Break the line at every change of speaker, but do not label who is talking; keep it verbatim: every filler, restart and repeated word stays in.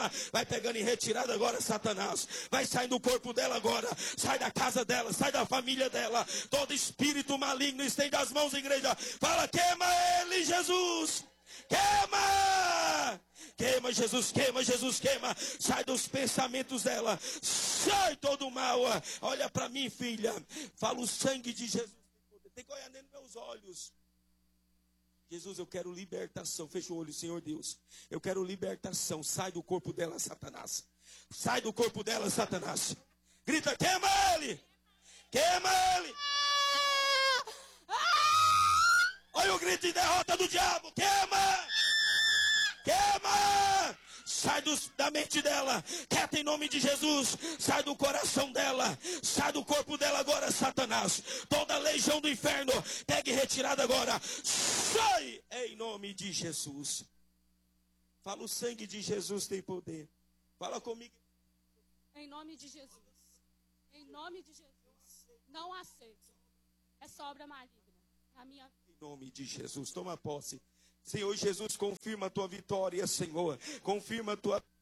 dela. Vai pegando em retirada agora, Satanás. Vai sair do corpo dela agora. Sai da casa dela, sai da família dela. Todo espírito maligno, estende as mãos, igreja. Fala, queima ele, Jesus. Queima! Queima, Jesus, queima, Jesus, queima. Sai dos pensamentos dela. Sai todo o mal. Olha para mim, filha. Fala o sangue de Jesus. Tem que olhar dentro dos meus olhos. Jesus, eu quero libertação. Fecha o olho, Senhor Deus. Eu quero libertação. Sai do corpo dela, Satanás. Sai do corpo dela, Satanás. Grita, queima ele. Queima ele. Olha o grito de derrota do diabo. Queima. Queima. Sai dos, da mente dela. Quieta em nome de Jesus. Sai do coração dela. Sai do corpo dela agora, Satanás. Toda a legião do inferno. Pegue retirada agora. Sai em nome de Jesus. Fala, o sangue de Jesus tem poder. Fala comigo.
Em nome de Jesus. Em nome de Jesus. Não aceito essa obra maligna na minha vida.
Em nome de Jesus. Toma posse. Senhor Jesus, confirma a tua vitória, Senhor. Confirma a tua